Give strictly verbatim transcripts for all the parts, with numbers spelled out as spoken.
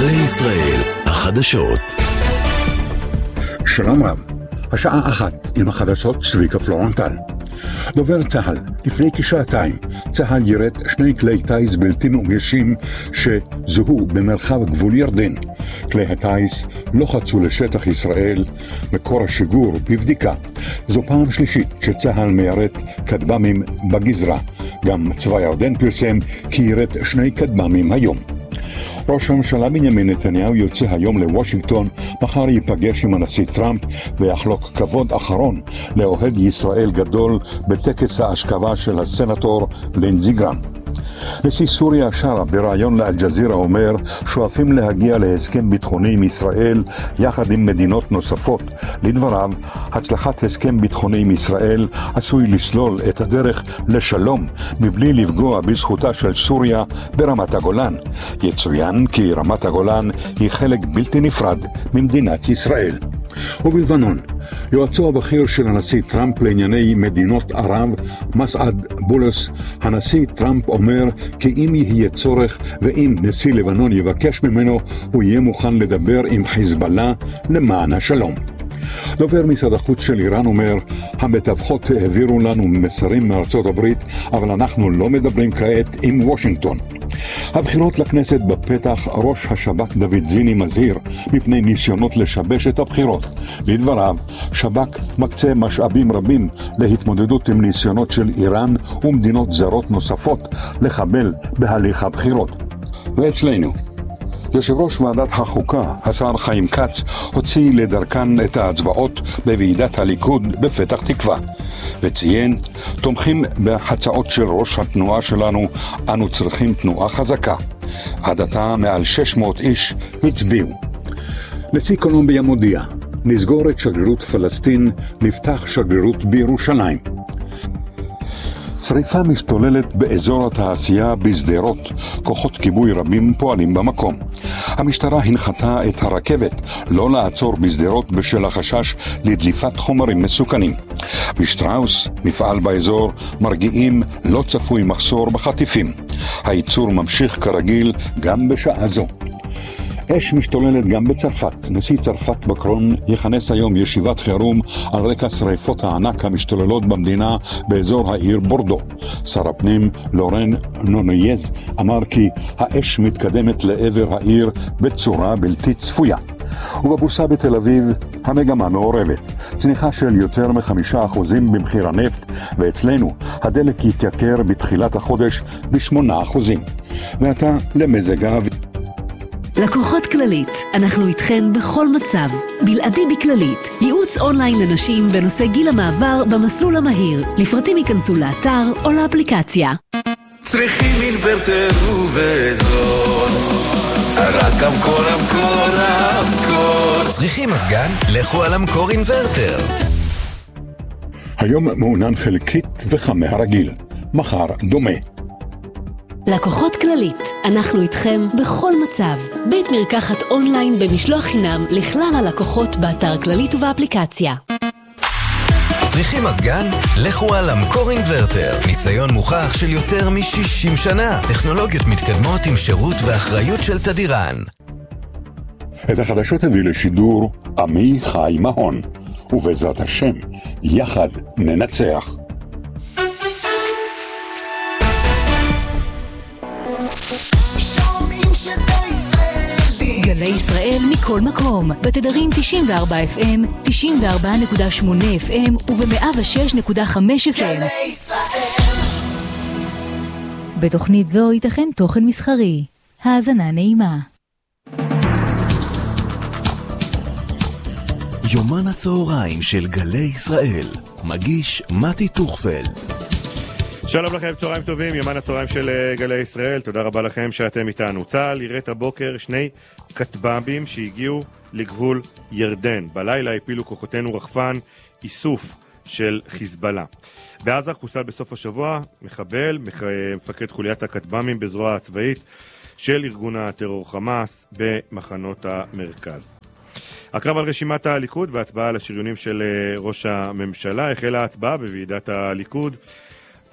גלי ישראל, החדשות. שלום רב, השעה אחת עם החדשות צביקה פלורנטל. דובר צה"ל, לפני כשעתיים, צה"ל ירט שני כלי טייס בלתי מאוישים שזוהו במרחב גבול ירדן. כלי הטייס לא חצו לשטח ישראל, מקור השיגור בבדיקה. זו פעם שלישית שצה"ל מיירט כטב"מים בגזרה. גם צבא ירדן פרסם כי ירט שני כטב"מים היום. ראש הממשלה בנימין נתניהו יוצא היום לוושינגטון, מחר ייפגש עם הנשיא טראמפ ויחלוק כבוד אחרון לאוהד ישראל גדול בטקס האשכבה של הסנטור לינדזי גרהם. נשיא סוריה שרה בראיון לאל-ג'זירה אומר שואפים להגיע להסכם ביטחוני עם ישראל יחד עם מדינות נוספות. לדבריו, הצלחת הסכם ביטחוני עם ישראל עשוי לסלול את הדרך לשלום מבלי לפגוע בזכותה של סוריה ברמת הגולן. יצוין כי רמת הגולן היא חלק בלתי נפרד ממדינת ישראל. ובלבנון, יועצו הבכיר של הנשיא טראמפ לענייני מדינות ערב, מסעד בולס, הנשיא טראמפ אומר כי אם יהיה צורך ואם נשיא לבנון יבקש ממנו, הוא יהיה מוכן לדבר עם חיזבאללה למען השלום. דובר משרד החוץ של איראן אומר, המתווכות העבירו לנו מסרים מארצות הברית, אבל אנחנו לא מדברים כעת עם וושינגטון. הבחירות לכנסת בפתח, ראש השב"כ דוד זיני מזהיר מפני ניסיונות לשבש את הבחירות. לדבריו, שב"כ מקצה משאבים רבים להתמודדות עם ניסיונות של איראן ומדינות זרות נוספות לחבל בהליך הבחירות. ואצלנו, יושב ראש ועדת החוקה, השר חיים כץ, הוציא לדרכן את ההצבעות בוועידת הליכוד בפתח תקווה, וציין, תומכים בהצעות של ראש התנועה שלנו, אנו צריכים תנועה חזקה. עד עתה מעל שש מאות איש הצביעו. נשיא קולומביה מודיע, נסגור את שגרירות פלסטין, נפתח שגרירות בירושלים. שריפה משתוללת באזור התעשייה בשדרות, כוחות כיבוי רבים פועלים במקום. המשטרה הנחתה את הרכבת לא לעצור בשדרות בשל החשש לדליפת חומרים מסוכנים. בשטראוס, מפעל באזור, מרגיעים לא צפוי מחסור בחטיפים. הייצור ממשיך כרגיל גם בשעה זו. אש משתוללת גם בצרפת. נשיא צרפת מקרון יכנס היום ישיבת חירום על רקע שריפות הענק המשתוללות במדינה באזור העיר בורדו. שר הפנים לורן נונייז אמר כי האש מתקדמת לעבר העיר בצורה בלתי צפויה. ובבורסה בתל אביב המגמה מעורבת. צניחה של יותר מחמישה אחוזים במחיר הנפט, ואצלנו הדלק יתייקר בתחילת החודש בשמונה אחוזים. ועתה למזג האוויר. לקוחות כללית, אנחנו איתכן בכל מצב. בלעדי בכללית, ייעוץ אונליין לנשים בנושא גיל המעבר במסלול המהיר. לפרטים ייכנסו לאתר או לאפליקציה. צריכים אינוורטר ובזול, רק המקור, המקור, המקור. צריכים מזגן? לכו על המקור אינוורטר. היום מעונן חלקית וחמה הרגיל, מחר דומה. לקוחות כללית, אנחנו איתכם בכל מצב. בית מרקחת אונליין במשלוח חינם לכלל הלקוחות באתר כללית ובאפליקציה. צריכים מזגן? לכו על המקור אינוורטר. ניסיון מוכח של יותר מ-שישים שנה. טכנולוגיות מתקדמות עם שירות ואחריות של תדירן. את החדשות הביא לשידור עמי חי מהון, ובעזרת השם, יחד ננצח. גלי ישראל מכל מקום, בתדרים תשעים וארבע אף אם, תשעים וארבע נקודה שמונה אף אם וב-מאה ושש נקודה חמש אף אם. גלי ישראל. בתוכנית זו ייתכן תוכן מסחרי. האזנה נעימה. יומן הצהריים של גלי ישראל, מגיש מתי טוכפלד. שלום לכם, צהריים טובים, יומן הצהריים של גלי ישראל, תודה רבה לכם שאתם איתנו. צה"ל ירט הבוקר שני כטב"מים שהגיעו לגבול ירדן. בלילה הפילו כוחותינו רחפן איסוף של חיזבאללה. בעזה חוסל בסוף השבוע מחבל, מפקד חוליית הכטב"מים בזרוע הצבאית של ארגון הטרור חמאס במחנות המרכז. הקרב על רשימת הליכוד וההצבעה על השריונים של ראש הממשלה. החלה ההצבעה בוועידת הליכוד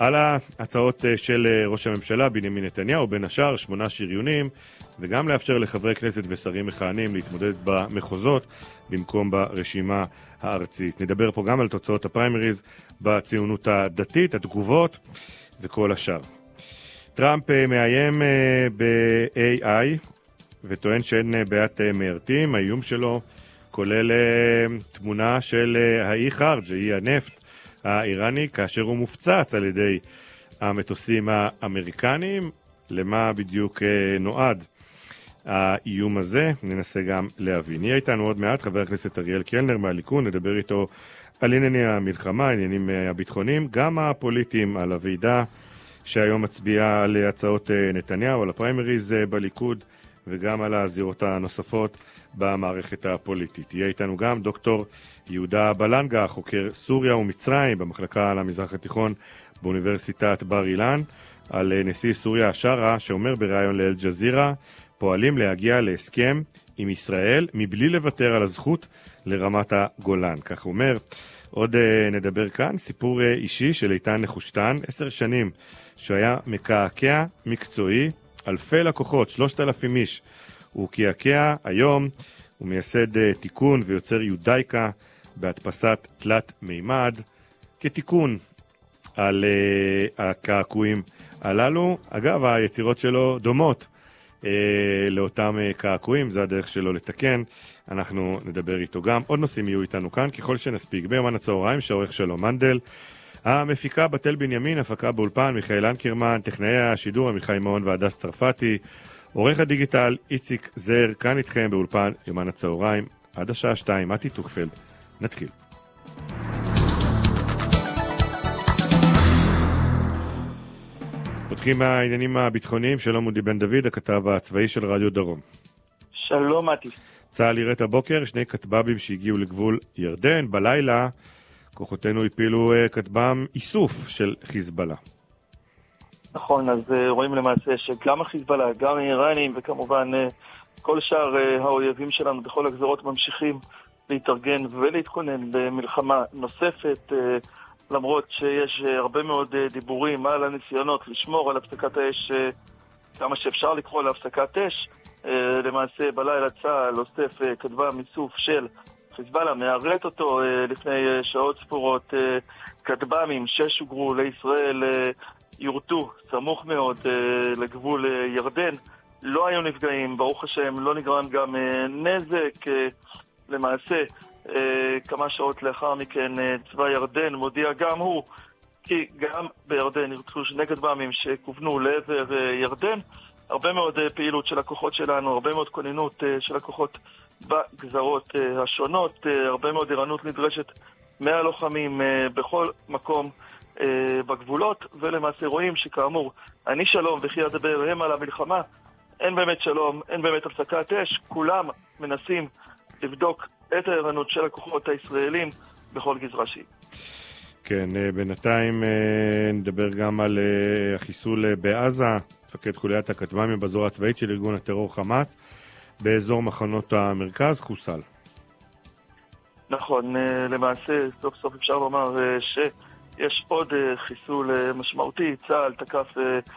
על ההצעות של ראש הממשלה בנימין נתניהו, בין השאר שמונה שריונים, וגם לאפשר לחברי כנסת ושרים מכהנים להתמודד במחוזות במקום ברשימה הארצית. נדבר פה גם על תוצאות הפריימריז בציונות הדתית, התגובות וכל השאר. טראמפ מאיים ב-איי איי וטוען שאין בעיית מיירטים. האיום שלו כולל תמונה של האי חרג', האי הנפט האיראני, כאשר הוא מופצץ על ידי המטוסים האמריקניים. למה בדיוק נועד האיום הזה? ננסה גם להבין. יהיה איתנו עוד מעט חבר הכנסת אריאל קלנר מהליכוד, נדבר איתו על ענייני המלחמה, עניינים הביטחוניים, גם הפוליטיים, על הוועידה שהיום מצביעה על הצעות נתניהו, על הפריימריז בליכוד, וגם על הזירות הנוספות במערכת הפוליטית. יהיה איתנו גם דוקטור יהודה בלנגה, חוקר סוריה ומצרים במחלקה על המזרח התיכון באוניברסיטת בר אילן, על נשיא סוריה השרה, שאומר בריאיון לאל ג'זירה, פועלים להגיע להסכם עם ישראל מבלי לוותר על הזכות לרמת הגולן. כך אומר. עוד נדבר כאן, סיפור אישי של איתן נחושתן, עשר שנים שהיה מקעקע מקצועי, אלפי לקוחות, שלושת אלפים איש. הוא קעקע היום, הוא מייסד תיקון ויוצר יודאיקה בהדפסת תלת מימד, כתיקון על uh, הקעקועים הללו. אגב, היצירות שלו דומות uh, לאותם uh, קעקועים, זה הדרך שלו לתקן. אנחנו נדבר איתו גם. עוד נושאים יהיו איתנו כאן, ככל שנספיק. ביומן הצהריים, שעורך שלום מנדל. המפיקה בתל בנימין, הפקה באולפן, מיכאל אנקרמן, טכנאי השידור, עמיחי מעון והדס צרפתי. עורך הדיגיטל, איציק זר, כאן איתכם באולפן יומן הצהריים. עד השעה שתיים, מתי טוקפלד. נתחיל. פותחים מהעניינים הביטחוניים. שלום אודי בן דוד, הכתב הצבאי של רדיו דרום. שלום מתי. צה"ל יראת הבוקר שני כטב"מים שהגיעו לגבול ירדן. בלילה כוחותינו הפילו כטב"ם איסוף של חיזבאללה. נכון, אז רואים למעשה שגם החיזבאללה, גם האיראנים וכמובן כל שאר האויבים שלנו בכל הגזרות ממשיכים להתארגן ולהתכונן למלחמה נוספת, למרות שיש הרבה מאוד דיבורים על הניסיונות לשמור על הפסקת האש, כמה שאפשר לקרוא להפסקת אש. למעשה בלילה צה"ל אוסף כטב"ם איסוף של חיזבאללה, מערט אותו לפני שעות ספורות. כטב"מים ששוגרו לישראל יורטו סמוך מאוד לגבול ירדן, לא היו נפגעים, ברוך השם, לא נגרם גם נזק. למעשה כמה שעות לאחר מכן צבא ירדן מודיע גם הוא כי גם בירדן ירצו שני כטב"מים שכוונו לעבר ירדן. הרבה מאוד פעילות של הכוחות שלנו, הרבה מאוד כוננות של הכוחות בגזרות השונות, הרבה מאוד ערנות נדרשת מהלוחמים בכל מקום בגבולות, ולמעשה רואים שכאמור, אני שלום וכי אדבר הם על המלחמה, אין באמת שלום, אין באמת הפסקת אש, כולם מנסים לבדוק את הערנות של הכוחות הישראלים בכל גזרה שהיא. כן, בינתיים נדבר גם על החיסול בעזה. מפקד חוליית הכטב"מים בזרוע הצבאית של ארגון הטרור חמאס באזור מחנות המרכז חוסל. נכון, למעשה סוף סוף אפשר לומר שיש עוד חיסול משמעותי. צה"ל תקף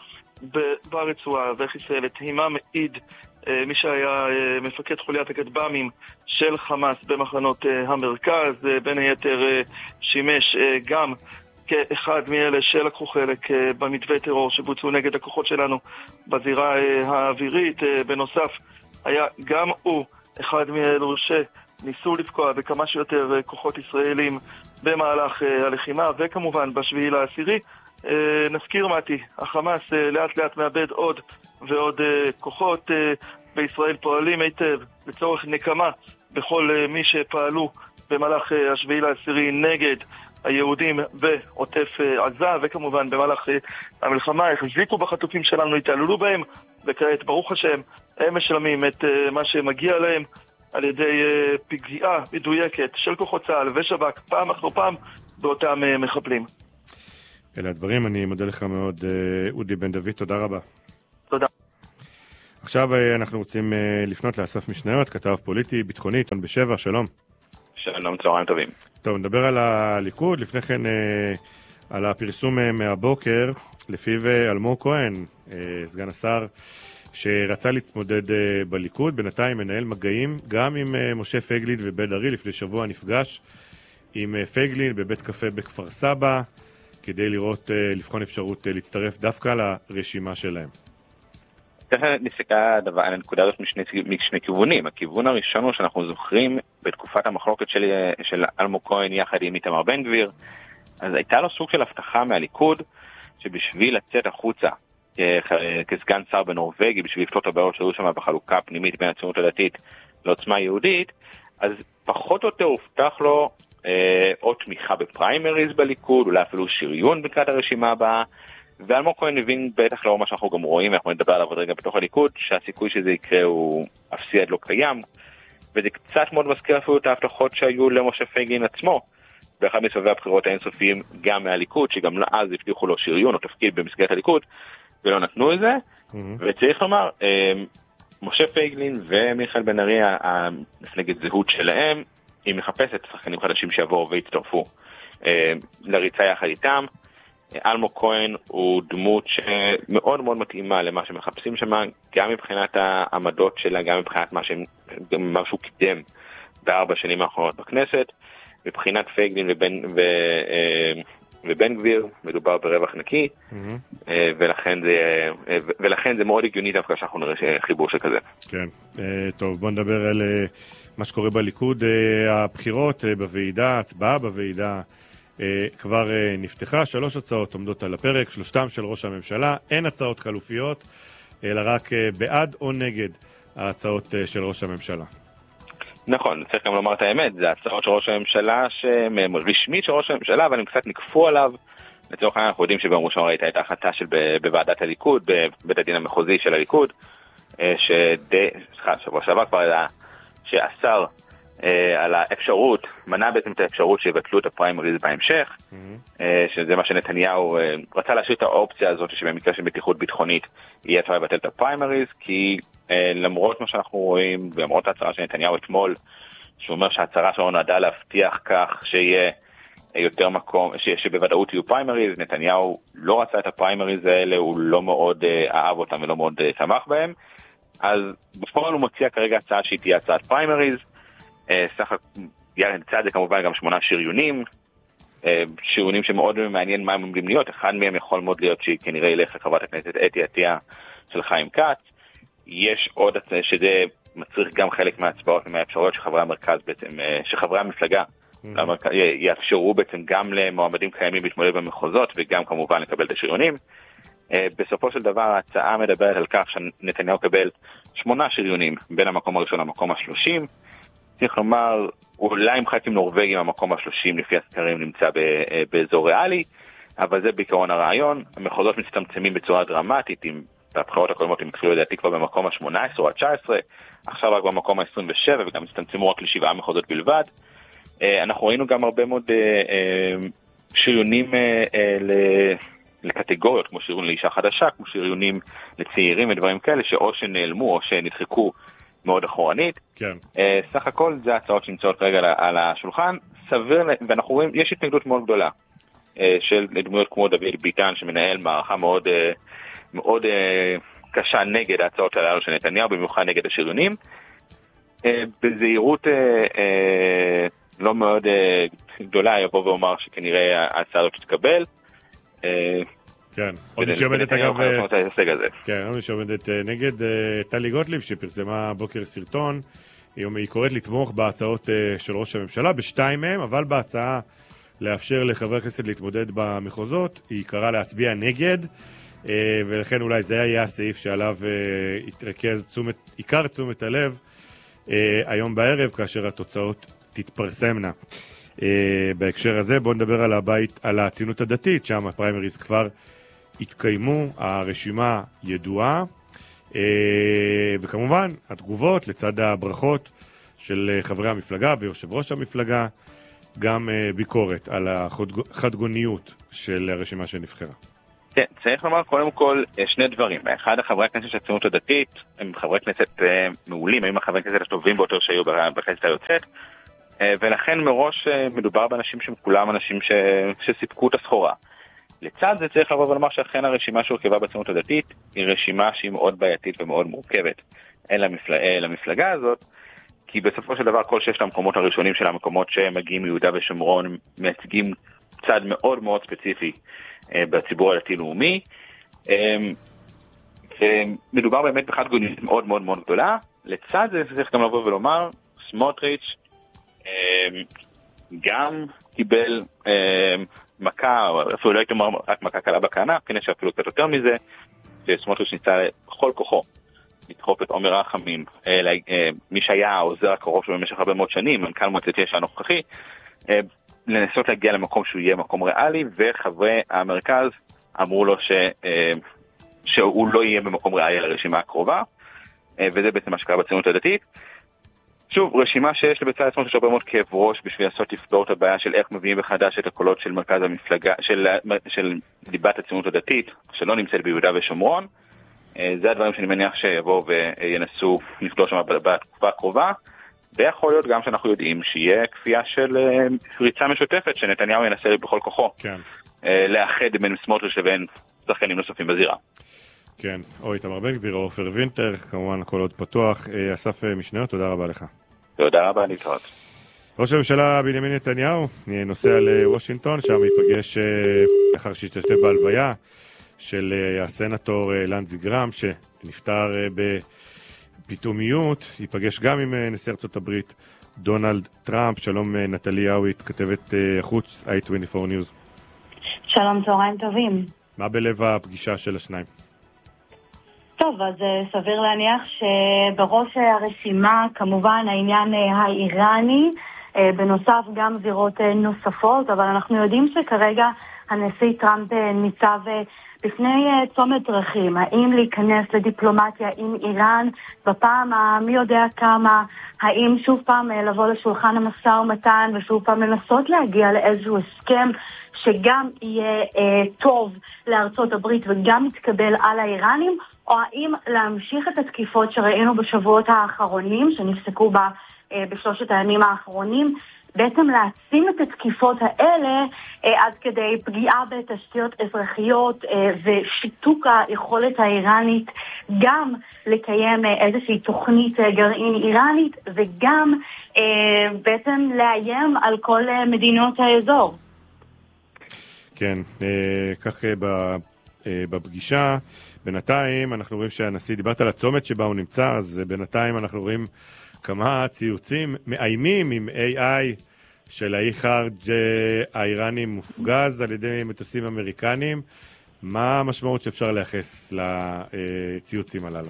ברצועה וחיסל את הימם עיד, מי שהיה מפקד חוליית הכטב"מים של חמאס במחנות המרכז, בין היתר שימש גם כאחד מאלה שלקחו חלק במתווה טרור שבוצעו נגד הכוחות שלנו בזירה האווירית. בנוסף, היה גם הוא אחד מאלו שניסו לפגוע בכמה שיותר כוחות ישראלים במהלך הלחימה, וכמובן בשביעי לעשירי. נזכיר מתי, החמאס לאט לאט מאבד עוד ועוד כוחות. בישראל פועלים היטב לצורך נקמה בכל מי שפעלו במהלך השביעי לעשירי נגד היהודים בעוטף עזה, וכמובן במהלך המלחמה החזיקו בחטופים שלנו, התעללו בהם, וכעת ברוך השם הם משלמים את מה שמגיע להם על ידי פגיעה מדויקת של כוחות צה"ל ושב"כ פעם אחר פעם באותם מחבלים. אלה הדברים, אני מודה לך מאוד אודי בן דוד, תודה רבה. תודה. עכשיו אנחנו רוצים לפנות לאסף משניות, כתב פוליטי, ביטחוני, עיתון בשבע, שלום. שלום, צהריים טובים. טוב, נדבר על הליכוד. לפני כן על הפרסום מהבוקר, לפיו אלמוג כהן, סגן השר, שרצה להתמודד בליכוד, בינתיים מנהל מגעים גם עם משה פייגלין ובן ארי. לפני שבוע נפגש עם פייגלין בבית קפה בכפר סבא, כדי לראות, לבחון אפשרות להצטרף דווקא לרשימה שלהם. תכף נסתכל דבר על הנקודה הזאת משני, משני כיוונים. הכיוון הראשון הוא שאנחנו זוכרים בתקופת המחלוקת של, של אלמוג כהן יחד עם איתמר בן גביר, אז הייתה לו סוג של הבטחה מהליכוד, שבשביל לצאת החוצה כסגן שר בנורווגי, בשביל לפתור את הבעיות שהיו שם בחלוקה פנימית בין הציונות הדתית לעוצמה יהודית, אז פחות או יותר הובטח לו אה, או תמיכה בפריימריז בליכוד, אולי אפילו שריון בקראת הרשימה הבאה, ואלמוג כהן הבין בטח לאור מה שאנחנו גם רואים, אנחנו נדבר עליו עוד רגע בתוך הליכוד, שהסיכוי שזה יקרה הוא אפסי עד לא קיים, וזה קצת מאוד מזכיר אפילו את ההבטחות שהיו למשה פייגלין עצמו, באחד מסבבי הבחירות האינסופיים גם מהליכוד, שגם אז הבטיחו לו שריון או תפקיד במסגרת הליכוד, ולא נתנו את זה, mm-hmm. וצריך לומר, משה פייגלין ומיכאל בן ארי, המפלגת זהות שלהם, היא מחפשת שחקנים חדשים שיבואו והצטרפו לריצה יחד איתם. אלמוג כהן הוא דמות שמאוד מאוד מתאימה למה שמחפשים שם, גם מבחינת העמדות שלה, גם מבחינת מה שהוא קידם בארבע שנים האחרונות בכנסת. מבחינת פייגלין ובן, ו, ובן גביר, מדובר ברווח נקי, mm-hmm. ולכן, זה, ולכן זה מאוד הגיוני דווקא שאנחנו נראה חיבור שכזה. כן, טוב, בוא נדבר על מה שקורה בליכוד. הבחירות בוועידה, הצבעה בוועידה, כבר נפתחה, שלוש הצעות עומדות על הפרק, שלושתם של ראש הממשלה, אין הצעות חלופיות, אלא רק בעד או נגד ההצעות של ראש הממשלה. נכון, צריך גם לומר את האמת, זה הצעות של ראש הממשלה, רשמית של ראש הממשלה, אבל הם קצת נקפו עליו. לצורך העניין אנחנו יודעים שביום ראשון ראיתה את ההחלטה של בוועדת הליכוד, בבית הדין המחוזי של הליכוד, שדי, סליחה, שבוע שעבר כבר היה, שאסר על האפשרות, מנע בעצם את האפשרות שיבטלו את הפריימריז בהמשך, שזה מה שנתניהו רצה להשאיר את האופציה הזאת, שבמקרה של בטיחות ביטחונית יהיה אפשר לבטל את הפריימריז, כי למרות מה שאנחנו רואים, ולמרות ההצהרה של נתניהו אתמול, שהוא אומר שההצהרה שלו נועדה להבטיח כך שיהיה יותר מקום, שבוודאות יהיו פריימריז, נתניהו לא רצה את הפריימריז האלה, הוא לא מאוד אהב אותם ולא מאוד תמך בהם, אז בפועל הוא מציע כרגע הצעה שהיא תהיה הצעת פריימריז, סך לצד זה כמובן גם שמונה שריונים, שריונים שמאוד מעניין מה הם עומדים להיות, אחד מהם יכול מאוד להיות שהיא כנראה ילך לחברת הכנסת אתי עטיה של חיים כץ, יש עוד שזה מצריך גם חלק מההצבעות ומהאפשרויות שחברי המרכז בעצם, שחברי המפלגה mm-hmm. יאפשרו בעצם גם למועמדים קיימים להתמודד במחוזות וגם כמובן לקבל את השריונים. בסופו של דבר ההצעה מדברת על כך שנתניהו קבל שמונה שריונים בין המקום הראשון למקום השלושים, צריך לומר אולי עם חצי נורווגים המקום השלושים לפי הסקרים נמצא באזור ריאלי, אבל זה בעיקרון הרעיון. המחוזות מצטמצמים בצורה דרמטית, עם הבחירות הקודמות הם התחילו לדעתי כבר במקום ה-שמונה עשרה או ה-תשע עשרה, עכשיו רק במקום ה-עשרים ושבע, וגם מצטמצמו רק לשבעה מחוזות בלבד. אנחנו ראינו גם הרבה מאוד שריונים לקטגוריות, כמו שריון לאישה חדשה, כמו שריונים לצעירים ודברים כאלה, שאו שנעלמו או שנדחקו מאוד אחורנית. כן. סך הכל זה הצעות שנמצאות כרגע על השולחן, סביר, ואנחנו רואים, יש התנגדות מאוד גדולה של דמויות כמו דוד ביטן, שמנהל מערכה מאוד מאוד קשה נגד ההצעות הללו של נתניהו, במיוחד נגד השריונים. בזהירות לא מאוד גדולה יבוא ואומר שכנראה ההצעה הזאת תתקבל. כן, עוד מי שעומדת אגב, כן, עוד מי שעומדת נגד טלי גוטליב, שפרסמה בוקר סרטון, היא קוראת לתמוך בהצעות של ראש הממשלה, בשתיים מהם, אבל בהצעה לאפשר לחבר הכנסת להתמודד במחוזות, היא קראה להצביע נגד, ולכן אולי זה היה הסעיף שעליו יתרכז תשומת, עיקר תשומת הלב היום בערב, כאשר התוצאות תתפרסמנה. בהקשר הזה בואו נדבר על הבית, על הציונות הדתית, שם הפריימריז כבר התקיימו, הרשימה ידועה, וכמובן התגובות לצד הברכות של חברי המפלגה ויושב ראש המפלגה, גם ביקורת על החדגוניות של הרשימה שנבחרה. כן, צריך לומר קודם כל שני דברים. אחד, חברי הכנסת של הציונות הדתית הם חברי כנסת מעולים, הם החברי כנסת הטובים ביותר שהיו בכנסת היוצאת, ולכן מראש מדובר באנשים שהם כולם אנשים ש... שסיפקו את הסחורה. לצד זה צריך לבוא ולומר שאכן הרשימה שהורכבה בציונות הדתית היא רשימה שהיא מאוד בעייתית ומאוד מורכבת למפלגה הזאת, כי בסופו של דבר כל ששת המקומות הראשונים של המקומות שמגיעים מיהודה ושומרון מייצגים צד מאוד מאוד ספציפי בציבור הדתי-לאומי, ומדובר באמת בחד גונית מאוד מאוד מאוד גדולה. לצד זה צריך גם לבוא ולומר, סמוטריץ' גם קיבל מכה, או אפילו לא הייתי אומר רק מכה קלה בקנה, כן יש אפילו קצת יותר מזה, שסמוטריץ' ניסה בכל כוחו לדחוף את עומר רחמים, מי שהיה העוזר הקרוב שלו במשך הרבה מאוד שנים, מנכ"ל מועצת יש"ע הנוכחי, לנסות להגיע למקום שהוא יהיה מקום ריאלי, וחברי המרכז אמרו לו ש, שהוא לא יהיה במקום ריאלי לרשימה הקרובה, וזה בעצם מה שקרה בציונות הדתית. שוב, רשימה שיש לבצע עצמו הרבה מאוד כאב ראש בשביל לעשות לפתור את הבעיה של איך מביאים בחדש את הקולות של מרכז המפלגה, של, של ליבת הציונות הדתית, שלא נמצאת ביהודה ושומרון. זה הדברים שאני מניח שיבואו וינסו לפתור שם בתקופה הקרובה, ויכול להיות גם שאנחנו יודעים שיהיה כפייה של ריצה משותפת, שנתניהו ינסה בכל כוחו כן. לאחד בין סמוטריץ' לבין שחקנים נוספים בזירה. כן, או איתמר בן גביר, עופר וינטר, כמובן הכל עוד פתוח. אסף משנר, תודה רבה לך. תודה רבה, להתראות. ראש הממשלה בנימין נתניהו נוסע לוושינגטון, שם ייפגש לאחר שהשתתף בהלוויה של הסנטור לנדזי גרם, שנפטר בפתאומיות, ייפגש גם עם נשיא ארצות הברית דונלד טראמפ. שלום נטלי אוויט, כתבת חוץ איי עשרים וארבע News. שלום, צהריים טובים. מה בלב הפגישה של השניים? טוב, אז סביר להניח שבראש הרשימה כמובן העניין האיראני, בנוסף גם זירות נוספות, אבל אנחנו יודעים שכרגע הנשיא טראמפ ניצב לפני צומת דרכים, האם להיכנס לדיפלומטיה עם איראן בפעם המי יודע כמה, האם שוב פעם לבוא לשולחן המשא ומתן ושוב פעם לנסות להגיע לאיזשהו הסכם שגם יהיה אה, טוב לארצות הברית וגם יתקבל על האיראנים, או האם להמשיך את התקיפות שראינו בשבועות האחרונים, שנפסקו בה אה, בשלושת הימים האחרונים, בעצם להעצים את התקיפות האלה אה, עד כדי פגיעה בתשתיות אזרחיות אה, ושיתוק היכולת האיראנית גם לקיים אה, איזושהי תוכנית אה, גרעין איראנית, וגם אה, בעצם לאיים על כל אה, מדינות האזור. כן, אה, כך אה, בפגישה. בינתיים אנחנו רואים שהנשיא, דיברת על הצומת שבה הוא נמצא, אז בינתיים אנחנו רואים כמה ציוצים מאיימים עם איי איי של האי חארג' האיראני מופגז על ידי מטוסים אמריקנים. מה המשמעות שאפשר לייחס לציוצים הללו?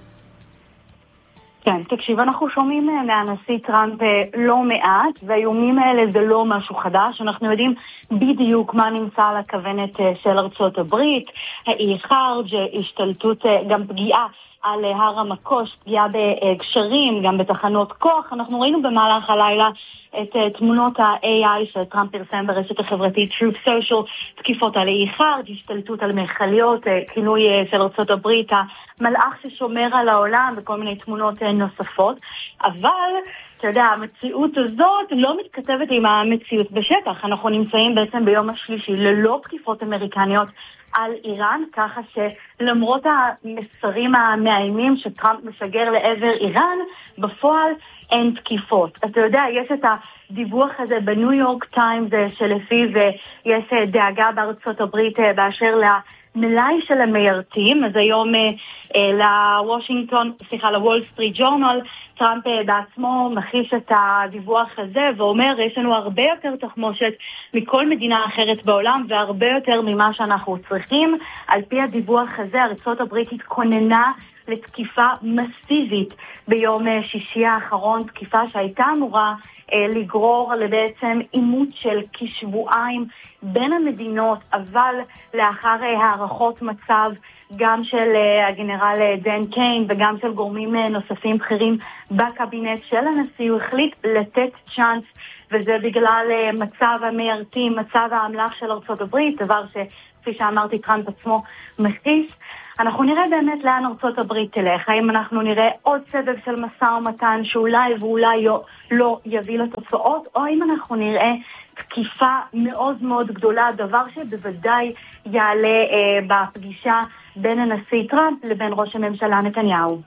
כן, תקשיב, אנחנו שומעים מהנשיא טראמפ לא מעט, והאיומים האלה זה לא משהו חדש. אנחנו יודעים בדיוק מה נמצא על הכוונת של ארצות הברית, האי חארג', השתלטות, גם פגיעה על הר המקוש, פגיעה בגשרים, גם בתחנות כוח. אנחנו ראינו במהלך הלילה את תמונות ה-איי איי שטראמפ פרסם ברשת החברתית Truth Social, תקיפות על האי חארג', השתלטות על מכליות, כינוי של ארצות הברית, המלאך ששומר על העולם וכל מיני תמונות נוספות. אבל, אתה יודע, המציאות הזאת לא מתכתבת עם המציאות בשטח. אנחנו נמצאים בעצם ביום השלישי ללא תקיפות אמריקניות על איראן, ככה שלמרות המסרים המאיימים שטראמפ משגר לעבר איראן, בפועל אין תקיפות. אתה יודע, יש את הדיווח הזה בניו יורק טיימס שלפיו יש דאגה בארצות הברית באשר למלאי של המיירטים. אז היום אה, לוושינגטון, סליחה, לוול סטריט ג'ורנל, טראמפ בעצמו מכיש את הדיווח הזה ואומר, יש לנו הרבה יותר תחמושת מכל מדינה אחרת בעולם והרבה יותר ממה שאנחנו צריכים. על פי הדיווח הזה, ארצות הברית התכוננה לתקיפה מסיבית ביום שישי האחרון, תקיפה שהייתה אמורה אה, לגרור לבעצם אימות של כשבועיים בין המדינות, אבל לאחר אה, הערכות מצב גם של אה, הגנרל דן קיין וגם של גורמים אה, נוספים בכירים בקבינט של הנשיא, הוא החליט לתת צ'אנס, וזה בגלל אה, מצב המיירטים, מצב האמל"ח של ארצות הברית, דבר שכפי שאמרתי טראמפ עצמו מכיס. אנחנו נראה באמת לאן ארצות הברית תלך, האם אנחנו נראה עוד סבב של משא ומתן שאולי ואולי לא יביא לתוצאות, או האם אנחנו נראה תקיפה מאוד מאוד גדולה, דבר שבוודאי יעלה אה, בפגישה בין הנשיא טראמפ לבין ראש הממשלה נתניהו.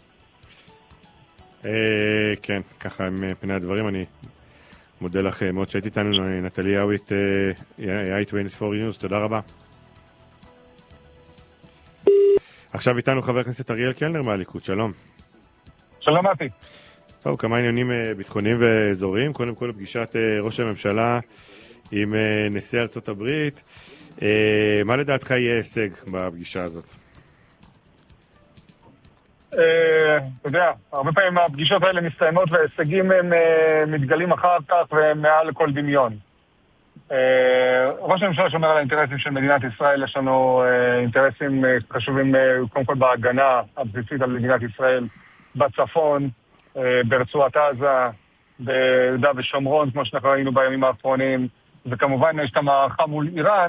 אה, כן, ככה עם פני הדברים. אני מודה לך מאוד שהיית איתנו, נטלי יאווית, איי עשרים וארבע News, תודה רבה. עכשיו איתנו חבר הכנסת אריאל קלנר מהליכוד, שלום. שלום אתי. טוב, כמה עניינים ביטחוניים ואזוריים. קודם כל פגישת ראש הממשלה עם נשיא ארצות הברית. מה לדעתך יהיה הישג בפגישה הזאת? אתה יודע, הרבה פעמים הפגישות האלה מסתיימות וההישגים הם מתגלים אחר כך והם מעל לכל דמיון. ראש הממשלה שומר על האינטרסים של מדינת ישראל. יש לנו אינטרסים חשובים קודם כל בהגנה הבסיסית על מדינת ישראל בצפון, ברצועת עזה, ביהודה ושומרון, כמו שאנחנו ראינו בימים האחרונים, וכמובן יש את המערכה מול איראן,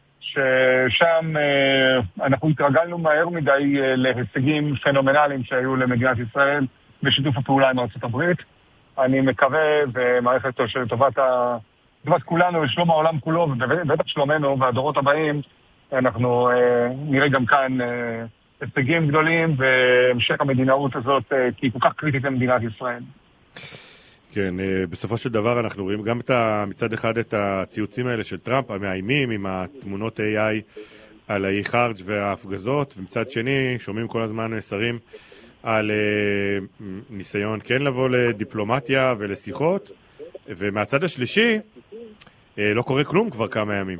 ששם אנחנו התרגלנו מהר מדי להישגים פנומנליים שהיו למדינת ישראל בשיתוף הפעולה עם ארצות הברית. אני מקווה ומערכת שלטובת ה... לטובת כולנו ושלום העולם כולו, ובטח שלומנו והדורות הבאים, אנחנו נראה גם כאן הישגים גדולים והמשך המדינאות הזאת, כי היא כל כך קריטית למדינת ישראל. כן, בסופו של דבר אנחנו רואים גם את ה, מצד אחד את הציוצים האלה של טראמפ, המאיימים עם התמונות איי איי על האי חרג' וההפגזות, ומצד שני שומעים כל הזמן שרים על ניסיון כן לבוא לדיפלומטיה ולשיחות, ומהצד השלישי לא קורה כלום כבר כמה ימים.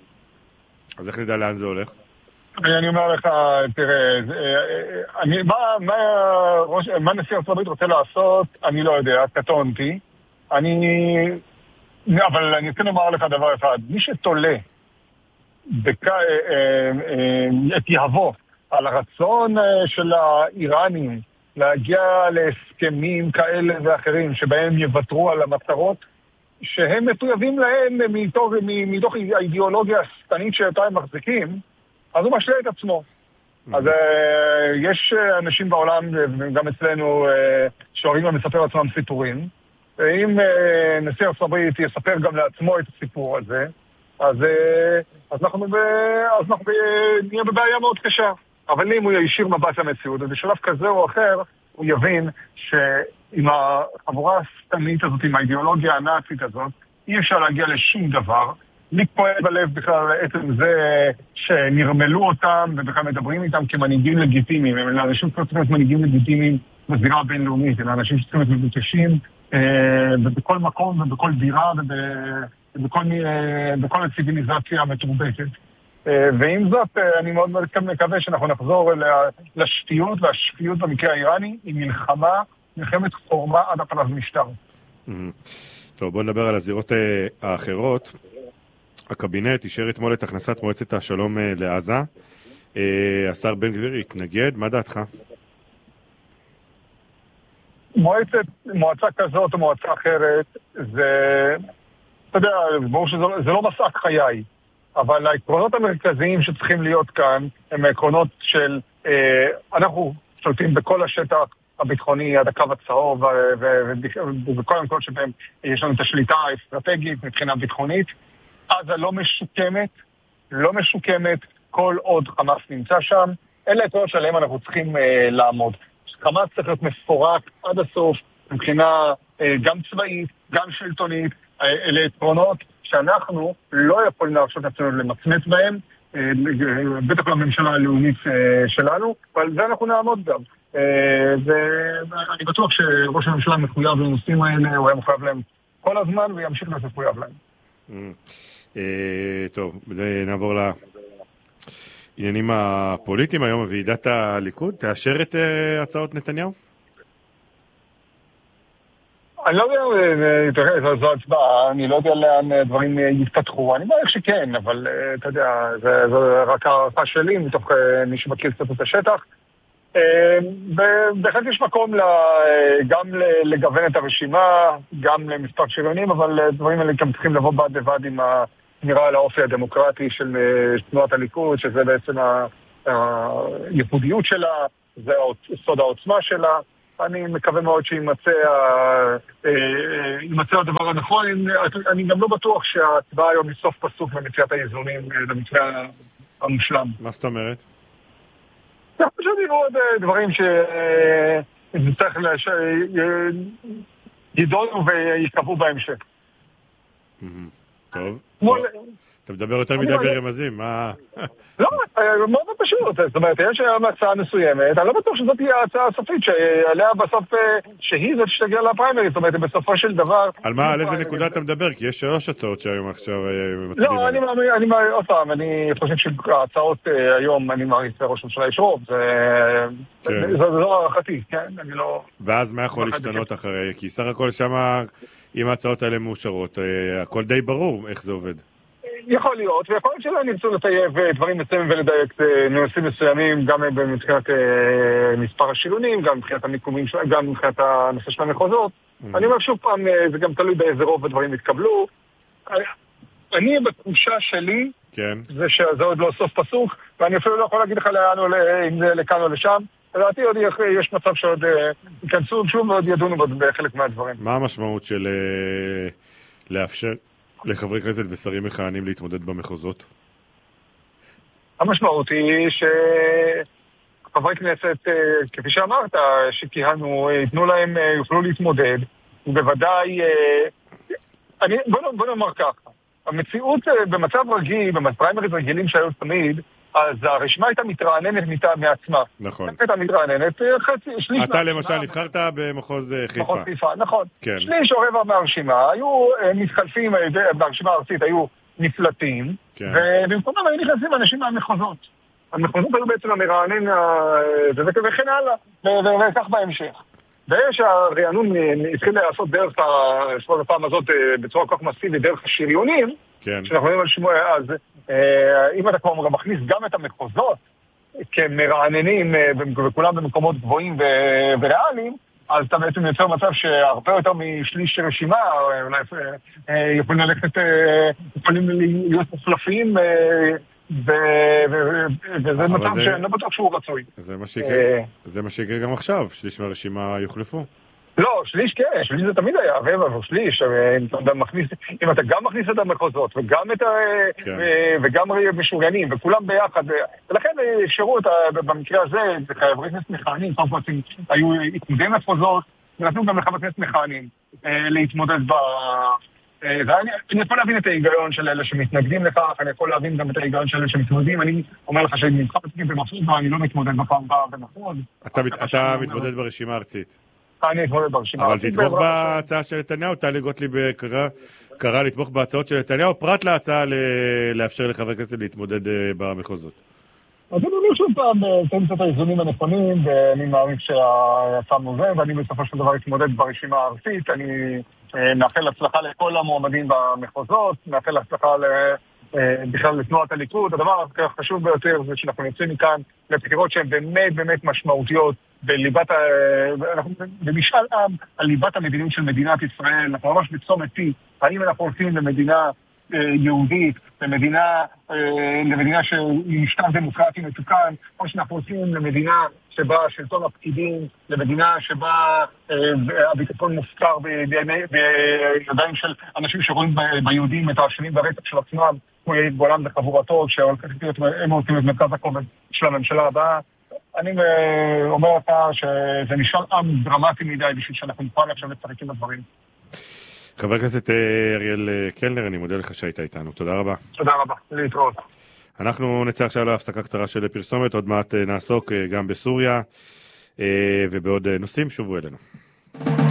אז איך נדע לאן זה הולך? אני אומר לך, תראה, אני, מה, מה, ראש, מה נשיא ארצות הברית רוצה לעשות, אני לא יודע, קטונתי. אני, אבל אני רוצה לומר לך דבר אחד, מי שתולה בק, את יהבו על הרצון של האיראנים להגיע להסכמים כאלה ואחרים, שבהם יוותרו על המטרות, שהם מטויבים להם מתוך, מתוך האידיאולוגיה השטנית שאותה הם מחזיקים, אז הוא משלה את עצמו. אז uh, יש אנשים בעולם, גם אצלנו, uh, שאוהבים גם לספר עצמם סיפורים. אם uh, נשיא ארצות הברית יספר גם לעצמו את הסיפור הזה, אז, uh, אז אנחנו, ב, אז אנחנו ב, נהיה בבעיה מאוד קשה. אבל אם הוא יישיר מבט למציאות, אז בשלב כזה או אחר, הוא יבין שעם החבורה השטנית הזאת, עם האידיאולוגיה הנאצית הזאת, אי אפשר להגיע לשום דבר. לי כואב בלב בכלל עצם זה שנרמלו אותם ובכלל מדברים איתם כמנהיגים לגיטימיים. הם אנשים שצריכים להיות מנהיגים לגיטימיים בזירה הבינלאומית. הם אנשים שצריכים להיות מבוקשים בכל מקום ובכל בירה ובכל הציביליזציה המתורבתת. ועם זאת, אני מאוד מקווה שאנחנו נחזור לשפיות והשפיות במקרה האיראני עם מלחמה, מלחמת חורמה עד הפלת משטר. טוב, בואו נדבר על הזירות האחרות. הקבינט אישר אתמול את הכנסת מועצת השלום לעזה. השר בן גביר התנגד, מה דעתך? מועצת, מועצה כזאת או מועצה אחרת, זה, אתה יודע, ברור שזה זה לא מסע חיי, אבל העקרונות המרכזיים שצריכים להיות כאן הם העקרונות של, אה, אנחנו שולטים בכל השטח הביטחוני עד הקו הצהוב, ובכל המקומות שבהם יש לנו את השליטה האסטרטגית מבחינה ביטחונית. עזה לא משוקמת, לא משוקמת כל עוד חמאס נמצא שם. אלה עקרונות שעליהם אנחנו צריכים אה, לעמוד. חמאס צריך להיות מפורק עד הסוף, מבחינה אה, גם צבאית, גם שלטונית. אה, אלה עקרונות שאנחנו לא יכולים להרשות עצמנו למצמץ בהם, אה, בטח לממשלה הלאומית אה, שלנו, אבל זה אנחנו נעמוד גם. אה, ואני בטוח שראש הממשלה מחויב לנושאים האלה, הוא היה מחויב להם כל הזמן וימשיך להיות מחויב להם. טוב, נעבור לעניינים הפוליטיים. היום ועידת הליכוד תאשר את הצעות נתניהו? אני לא יודע, זו הצבעה, אני לא יודע לאן דברים יתפתחו. אני מעריך שכן, אבל אתה יודע, זו רק הערכה שלי מתוך מי שמכיר קצת את השטח. בהחלט יש מקום גם לגוון את הרשימה, גם למספר שריונים, אבל דברים האלה גם צריכים לבוא בד בבד עם הנראה על האופי הדמוקרטי של תנועת הליכוד, שזה בעצם הייחודיות שלה, זה סוד העוצמה שלה, אני מקווה מאוד שימצא הדבר הנכון. אני גם לא בטוח שההצבעה היום מסוף פסוק במציאת האיזונים למתווה המושלם. מה זאת אומרת? זה פשוט יראו עוד דברים שצריך ידונו ויקבעו בהמשך. טוב. אתה מדבר יותר מדי ברמזים, מה... לא, מאוד פשוט. זאת אומרת, יש היום הצעה מסוימת, אני לא בטוח שזאת תהיה ההצעה הסופית, שעליה בסוף, שהיא זאת שתגיע לפריימריז, זאת אומרת, בסופו של דבר... על מה, על איזה נקודה אתה מדבר? כי יש שלוש הצעות שהיום עכשיו מצביעים. לא, אני מאמין, עוד פעם, אני חושב שההצעות היום, אני מעריץ לראש הממשלה יש רוב, זה לא הערכתי, כן? אני לא... ואז מה יכול להשתנות אחרי? כי סך הכל שמה, אם ההצעות האלה מאושרות, הכל די ברור איך זה עובד. יכול להיות, ויכול להיות שלא נרצו לטייב דברים מסוימים ולדייק נושאים מסוימים, גם מבחינת מספר השילונים, גם מבחינת המיקומים, גם מבחינת הנושא של המחוזות. אני אומר שוב פעם, זה גם תלוי באיזה רוב הדברים יתקבלו. אני בתחושה שלי, זה שזה עוד לא סוף פסוק, ואני אפילו לא יכול להגיד לך אם זה לכאן או לשם. לדעתי עוד יש מצב שעוד ייכנסו שוב ועוד ידונו בחלק מהדברים. מה המשמעות של לאפשר לחברי כנסת ושרים מכהנים להתמודד במחוזות? המשמעות היא שחברי כנסת, כפי שאמרת, שכיהנו, יתנו להם, יוכלו להתמודד, ובוודאי, אני, בוא, בוא נאמר ככה, המציאות במצב רגיל, בפריימריז רגילים שהיו תמיד, אז הרשימה הייתה מתרעננת מעצמה. נכון. הייתה מתרעננת, חצי, שליש... אתה למשל נבחרת במחוז חיפה. מחוז חיפה, נכון. כן. שליש או רבע מהרשימה, היו מתחלפים, ברשימה הארצית היו נפלטים, כן. ובמקומם היו נכנסים אנשים מהמחוזות. המחוזות היו בעצם המרענן, וכן הלאה, וכך בהמשך. ושהרענון התחיל לעשות דרך הפעם הזאת בצורה כל כך מסיבית, דרך השריונים, כן. שאנחנו רואים על שמוע, אז אם אתה כבר מכניס גם את המחוזות כמרעננים וכולם במקומות גבוהים וריאליים, אז אתה בעצם יוצר מצב שהרבה יותר משליש רשימה אולי יכולים ללכת, יכולים להיות מוחלפים, וזה מצב שאני לא בטוח שהוא רצוי. זה מה שיקרה גם עכשיו, שליש מהרשימה יוחלפו. לא, שליש כן, שליש זה תמיד היה, רבע או שליש, אם אתה גם מכניס את המחוזות וגם את ה... וגם משוריינים, וכולם ביחד, ולכן אפשרו במקרה הזה, חברי כנסת מכהנים, היו התמודדים מחוזות, ונתנו גם לחברי כנסת מכהנים להתמודד ב... אני יכול להבין את ההיגיון של אלה שמתנגדים לכך, אני יכול להבין גם את ההיגיון של אלה שמתמודדים, אני אומר לך שאני מתחבטים במחוז, אני לא מתמודד בפעם הבאה במחוז. אתה מתמודד ברשימה ארצית. אני אתמודד ברשימה ארצית. אבל תתמוך בהצעה של נתניהו, טלי גוטליב קרא לתמוך בהצעות של נתניהו, פרט להצעה לאפשר לחברי כנסת להתמודד במחוזות. אז אני אומר שוב פעם, אתם קצת האיזונים הנכונים, ואני מעריך שהצעה מוזה, ואני בסופו של דבר אתמודד ברשימה הארצית, אני מאחל הצלחה לכל המועמדים במחוזות, מאחל הצלחה בכלל לתנועת הליכוד. הדבר החשוב ביותר זה שאנחנו נמצאים מכאן לבחירות שהן באמת באמת משמעותיות בליבת, אנחנו במשאל עם על ליבת המדיניות של מדינת ישראל. אנחנו ממש בצומת T, האם אנחנו הולכים למדינה יהודית, למדינה, למדינה שהיא משטר דמוקרטי מתוקן, או שאנחנו הולכים למדינה שבה שלטון הפקידים, למדינה שבה הביטחון מופקר בידיים של אנשים שרואים ביהודים את האשמים ברצח של עצמם, כמו יאיר גולן וחבורתו, שהם הולכים את מרכז הכובד של הממשלה הבאה. אני אומר לך שזה נשאר עם דרמטי מדי בשביל שאנחנו נוכל עכשיו לצחק עם הדברים. חבר הכנסת אריאל קלנר, אני מודה לך שהיית איתנו. תודה רבה. תודה רבה. להתראות. אנחנו נצא עכשיו להפסקה קצרה של פרסומת, עוד מעט נעסוק גם בסוריה ובעוד נושאים. שובו אלינו.